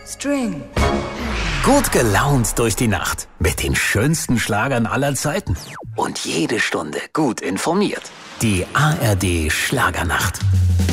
String. Gut gelaunt durch die Nacht mit den schönsten Schlagern aller Zeiten. Und jede Stunde gut informiert. Die ARD Schlagernacht.